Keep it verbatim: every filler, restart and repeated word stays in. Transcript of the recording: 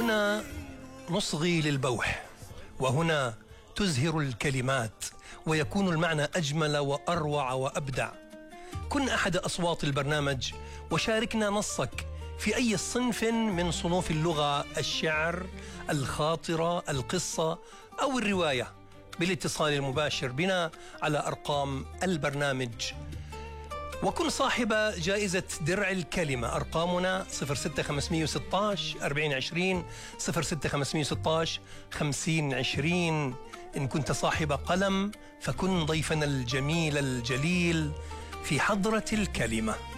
هنا نصغي للبوح، وهنا تزهر الكلمات ويكون المعنى أجمل وأروع وأبدع. كن أحد أصوات البرنامج وشاركنا نصك في أي صنف من صنوف اللغة، الشعر، الخاطرة، القصة أو الرواية، بالاتصال المباشر بنا على أرقام البرنامج. وكن صاحب جائزة درع الكلمة. أرقامنا صفر ستة خمسمئة وستة عشر أربعين عشرين صفر ستة خمسمئة وستة عشر خمسين عشرين. إن كنت صاحب قلم فكن ضيفنا الجميل الجليل في حضرة الكلمة.